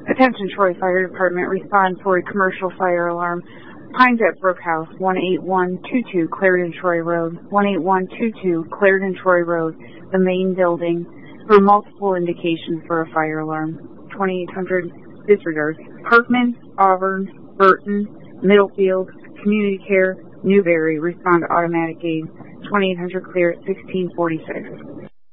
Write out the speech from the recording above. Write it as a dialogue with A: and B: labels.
A: Attention Troy Fire Department, respond for a commercial fire alarm. Pines at Brook House, 18122 Clarendon Troy Road, 18122 Clarendon Troy Road, the main building, for multiple indications for a fire alarm. 2800 disregard. Parkman, Auburn, Burton, Middlefield, Community Care, Newberry, respond to automatic aid. 2800 clear at 1646.